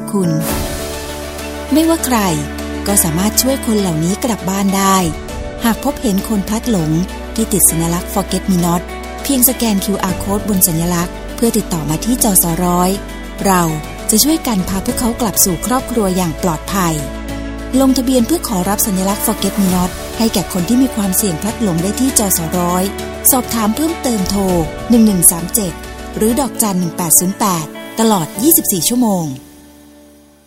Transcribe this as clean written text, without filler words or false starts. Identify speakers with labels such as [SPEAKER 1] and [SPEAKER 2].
[SPEAKER 1] คุณ ไม่ว่าใครก็สามารถช่วยคนเหล่านี้กลับบ้านได้หากพบเห็นคนพลัดหลงที่ติดสัญลักษณ์ Forget Me Not เพียงสแกน QR Code บนสัญลักษณ์เพื่อติดต่อมาที่จส.100เราจะช่วยกันพาพวกเขากลับสู่ครอบครัวอย่างปลอดภัยลงทะเบียนเพื่อขอรับสัญลักษณ์ Forget Me Not ให้แก่คนที่มีความเสี่ยงพลัดหลงได้ที่จส.100สอบถามเพิ่มเติมโทร1137หรือดอกจัน1808ตลอด24ชั่วโมง